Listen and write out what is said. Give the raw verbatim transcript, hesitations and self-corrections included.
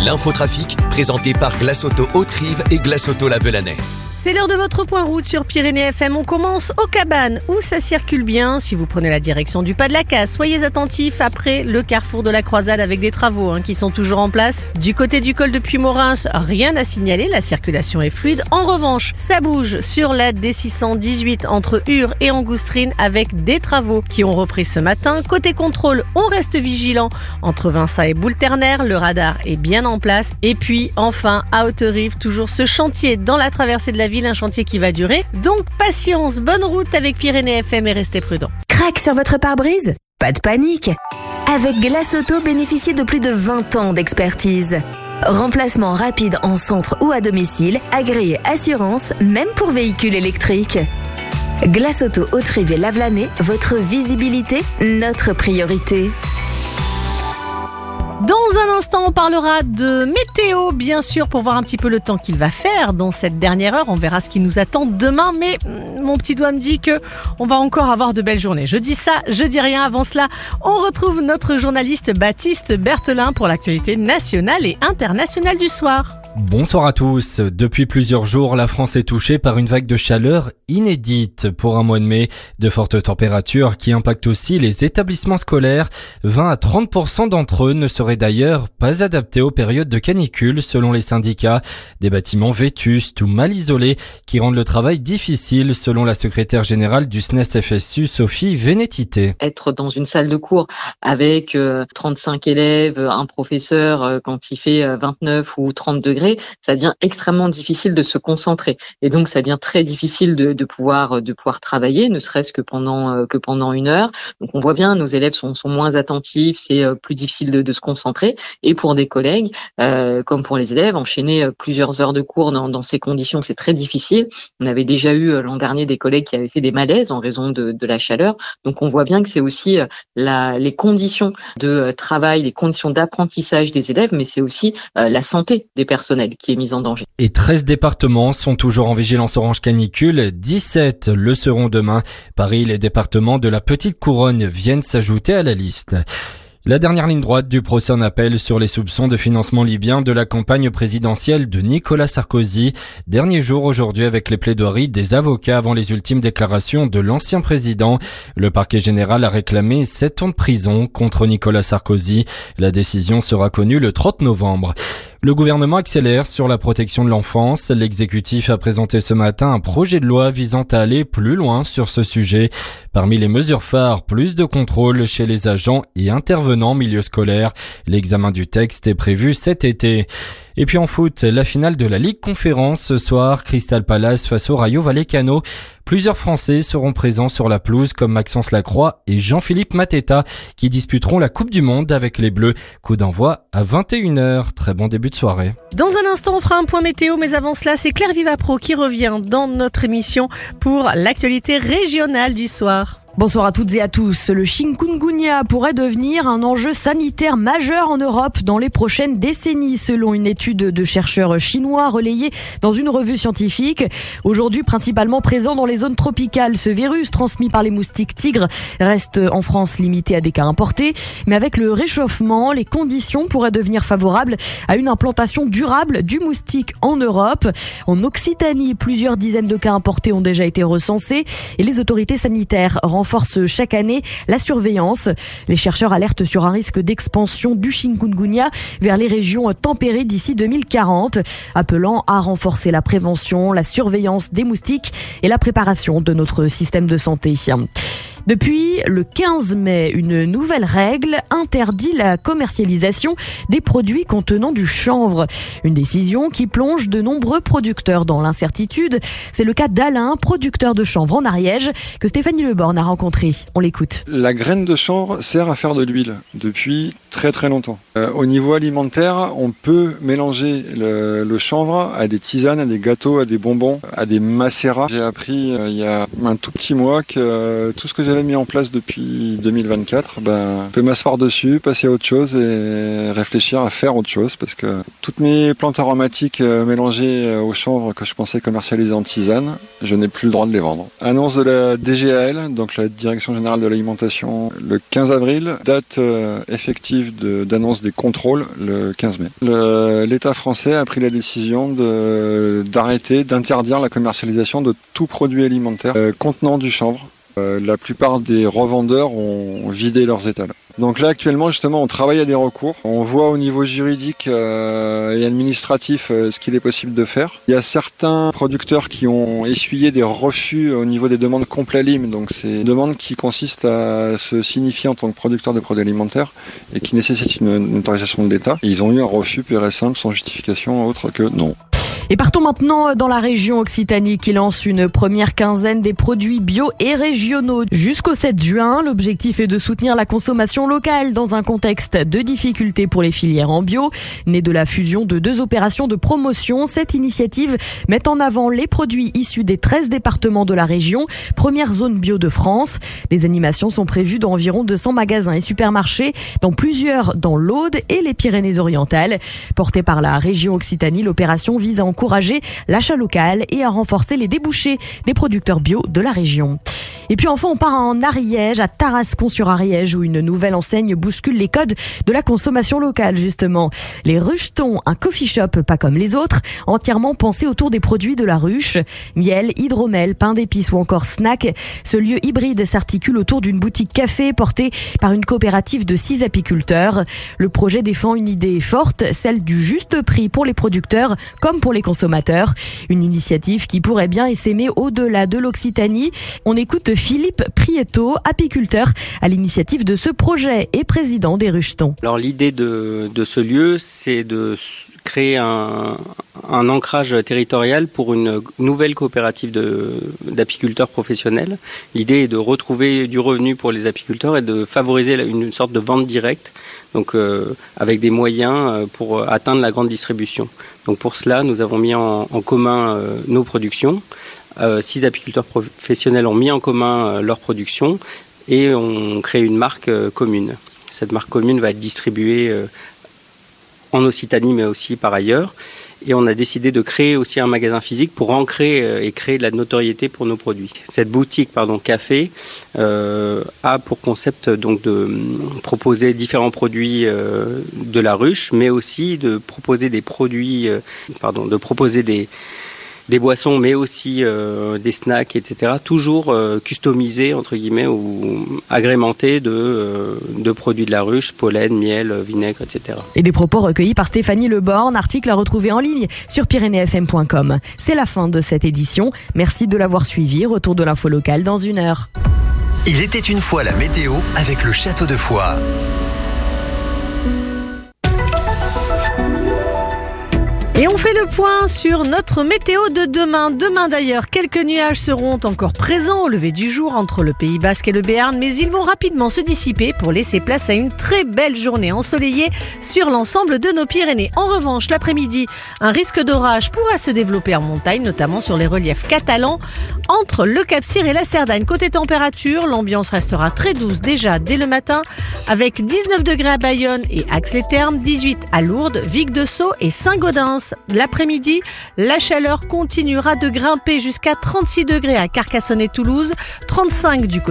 L'infotrafic, présenté par Glace Auto Haute-Rive et Glace Auto La Velanais. C'est l'heure de votre point route sur Pyrénées F M. On commence aux Cabanes où ça circule bien. Si vous prenez la direction du Pas de la Casse, soyez attentifs après le carrefour de la Croisade avec des travaux hein, qui sont toujours en place. Du côté du col de Puy-Morins, rien à signaler, la circulation est fluide. En revanche, ça bouge sur la D six cent dix-huit entre Ur et Angoustrine avec des travaux qui ont repris ce matin. Côté contrôle, on reste vigilant entre Vinça et Boule-Ternaire. Le radar est bien en place. Et puis enfin, à Haute-Rive, toujours ce chantier dans la traversée de la ville. Un chantier qui va durer, donc patience, bonne route avec Pyrénées F M et restez prudents. Crac sur votre pare-brise ? Pas de panique. Avec Glace Auto, bénéficiez de plus de vingt ans d'expertise. Remplacement rapide en centre ou à domicile, agréé assurance, même pour véhicules électriques. Glace Auto Haute-Rive et La Velanais, votre visibilité, notre priorité. Dans un instant, on parlera de météo, bien sûr, pour voir un petit peu le temps qu'il va faire dans cette dernière heure. On verra ce qui nous attend demain, mais mon petit doigt me dit que on va encore avoir de belles journées. Je dis ça, je dis rien. Avant cela, on retrouve notre journaliste Baptiste Berthelin pour l'actualité nationale et internationale du soir. Bonsoir à tous. Depuis plusieurs jours, la France est touchée par une vague de chaleur inédite pour un mois de mai. De fortes températures qui impactent aussi les établissements scolaires. vingt à trente pour cent d'entre eux ne seraient d'ailleurs pas adaptés aux périodes de canicule selon les syndicats. Des bâtiments vétustes ou mal isolés qui rendent le travail difficile selon la secrétaire générale du S N E S F S U, Sophie Vénétité. Être dans une salle de cours avec trente-cinq élèves, un professeur quand il fait vingt-neuf ou trente degrés, ça devient extrêmement difficile de se concentrer et donc ça devient très difficile de, de pouvoir de pouvoir travailler, ne serait-ce que pendant que pendant une heure. Donc on voit bien, nos élèves sont, sont moins attentifs, c'est plus difficile de, de se concentrer. Et pour des collègues, euh, comme pour les élèves, enchaîner plusieurs heures de cours dans, dans ces conditions, c'est très difficile. On avait déjà eu l'an dernier des collègues qui avaient fait des malaises en raison de, de la chaleur. Donc on voit bien que c'est aussi la, les conditions de travail, les conditions d'apprentissage des élèves, mais c'est aussi euh, la santé des personnes qui est mise en danger. Et treize départements sont toujours en vigilance orange canicule, dix-sept le seront demain. Paris et les départements de la Petite Couronne viennent s'ajouter à la liste. La dernière ligne droite du procès en appel sur les soupçons de financement libyen de la campagne présidentielle de Nicolas Sarkozy. Dernier jour aujourd'hui avec les plaidoiries des avocats avant les ultimes déclarations de l'ancien président. Le parquet général a réclamé sept ans de prison contre Nicolas Sarkozy. La décision sera connue le trente novembre. Le gouvernement accélère sur la protection de l'enfance. L'exécutif a présenté ce matin un projet de loi visant à aller plus loin sur ce sujet. Parmi les mesures phares, plus de contrôle chez les agents et intervenants en milieu scolaire. L'examen du texte est prévu cet été. Et puis en foot, la finale de la Ligue Conférence ce soir, Crystal Palace face au Rayo Vallecano. Plusieurs Français seront présents sur la pelouse comme Maxence Lacroix et Jean-Philippe Mateta qui disputeront la Coupe du Monde avec les Bleus. Coup d'envoi à vingt et une heures. Très bon début de soirée. Dans un instant, on fera un point météo, mais avant cela, c'est Claire Vivapro qui revient dans notre émission pour l'actualité régionale du soir. Bonsoir à toutes et à tous. Le chikungunya pourrait devenir un enjeu sanitaire majeur en Europe dans les prochaines décennies, selon une étude de chercheurs chinois relayée dans une revue scientifique. Aujourd'hui, principalement présent dans les zones tropicales, ce virus transmis par les moustiques tigres reste en France limité à des cas importés. Mais avec le réchauffement, les conditions pourraient devenir favorables à une implantation durable du moustique en Europe. En Occitanie, plusieurs dizaines de cas importés ont déjà été recensés et les autorités sanitaires renforcent renforce chaque année la surveillance. Les chercheurs alertent sur un risque d'expansion du chikungunya vers les régions tempérées d'ici deux mille quarante, appelant à renforcer la prévention, la surveillance des moustiques et la préparation de notre système de santé. Depuis le quinze mai, une nouvelle règle interdit la commercialisation des produits contenant du chanvre. Une décision qui plonge de nombreux producteurs dans l'incertitude. C'est le cas d'Alain, producteur de chanvre en Ariège, que Stéphanie Leborgne a rencontré. On l'écoute. La graine de chanvre sert à faire de l'huile depuis très très longtemps. Euh, au niveau alimentaire, on peut mélanger le, le chanvre à des tisanes, à des gâteaux, à des bonbons, à des macérats. J'ai appris euh, il y a un tout petit mois que euh, tout ce que j'avais j'avais mis en place depuis deux mille vingt-quatre, ben, je peux m'asseoir dessus, passer à autre chose et réfléchir à faire autre chose parce que toutes mes plantes aromatiques mélangées au chanvre que je pensais commercialiser en tisane, je n'ai plus le droit de les vendre. Annonce de la D G A L, donc la Direction Générale de l'Alimentation, le quinze avril, date euh, effective de, d'annonce des contrôles le quinze mai. Le, L'État français a pris la décision de, d'arrêter, d'interdire la commercialisation de tout produit alimentaire euh, contenant du chanvre. Euh, la plupart des revendeurs ont vidé leurs étals. Donc là actuellement justement on travaille à des recours. On voit au niveau juridique euh, et administratif euh, ce qu'il est possible de faire. Il y a certains producteurs qui ont essuyé des refus au niveau des demandes Complalim. Donc c'est une demande qui consiste à se signifier en tant que producteur de produits alimentaires et qui nécessite une, une autorisation de l'État. Et ils ont eu un refus pur et simple sans justification autre que non. Et partons maintenant dans la région Occitanie qui lance une première quinzaine des produits bio et régionaux. Jusqu'au sept juin, l'objectif est de soutenir la consommation locale dans un contexte de difficultés pour les filières en bio. Née de la fusion de deux opérations de promotion, cette initiative met en avant les produits issus des treize départements de la région, première zone bio de France. Des animations sont prévues dans environ deux cents magasins et supermarchés, dont plusieurs dans l'Aude et les Pyrénées-Orientales. Portée par la région Occitanie, l'opération vise à encourager l'achat local et à renforcer les débouchés des producteurs bio de la région. Et puis enfin, on part en Ariège, à Tarascon-sur-Ariège, où une nouvelle enseigne bouscule les codes de la consommation locale, justement. Les Ruchetons, un coffee shop pas comme les autres, entièrement pensé autour des produits de la ruche. Miel, hydromel, pain d'épices ou encore snack. Ce lieu hybride s'articule autour d'une boutique café portée par une coopérative de six apiculteurs. Le projet défend une idée forte, celle du juste prix pour les producteurs comme pour les consommateurs. Une initiative qui pourrait bien essaimer au-delà de l'Occitanie. On écoute Philippe Prieto, apiculteur à l'initiative de ce projet et président des Ruchetons. Alors l'idée de, de ce lieu, c'est de créer un, un ancrage territorial pour une nouvelle coopérative de, d'apiculteurs professionnels. L'idée est de retrouver du revenu pour les apiculteurs et de favoriser une sorte de vente directe, donc euh, avec des moyens pour atteindre la grande distribution. Donc pour cela, nous avons mis en, en commun euh, nos productions. Euh, six apiculteurs professionnels ont mis en commun euh, leur production et on crée une marque euh, commune. Cette marque commune va être distribuée euh, en Occitanie mais aussi par ailleurs. Et on a décidé de créer aussi un magasin physique pour ancrer euh, et créer de la notoriété pour nos produits. Cette boutique pardon, café euh, a pour concept donc de euh, proposer différents produits euh, de la ruche, mais aussi de proposer des produits, euh, pardon, de proposer des des boissons, mais aussi euh, des snacks, et cetera. Toujours euh, customisés, entre guillemets, ou agrémentés de, euh, de produits de la ruche, pollen, miel, vinaigre, et cetera. Et des propos recueillis par Stéphanie Leborn, article à retrouver en ligne sur pyrénées f m point com. C'est la fin de cette édition. Merci de l'avoir suivi. Retour de l'info locale dans une heure. Il était une fois la météo avec le Château de Foix. Et on fait le point sur notre météo de demain. Demain d'ailleurs, quelques nuages seront encore présents au lever du jour entre le Pays Basque et le Béarn, mais ils vont rapidement se dissiper pour laisser place à une très belle journée ensoleillée sur l'ensemble de nos Pyrénées. En revanche, l'après-midi, un risque d'orage pourra se développer en montagne, notamment sur les reliefs catalans, entre le Cap-Cyr et la Cerdagne. Côté température, l'ambiance restera très douce déjà dès le matin, avec dix-neuf degrés à Bayonne et Ax-les-Thermes, dix-huit à Lourdes, Vic-de-Sceaux et Saint-Gaudens. L'après-midi, la chaleur continuera de grimper jusqu'à trente-six degrés à Carcassonne et Toulouse, trente-cinq du côté